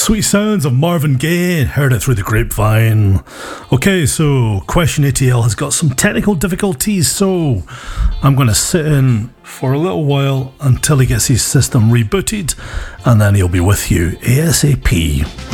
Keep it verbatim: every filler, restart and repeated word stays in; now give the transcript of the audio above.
Sweet sounds of Marvin Gaye, heard it through the grapevine. Okay, so Question A T L has got some technical difficulties, so I'm going to sit in for a little while until he gets his system rebooted, and then he'll be with you ASAP.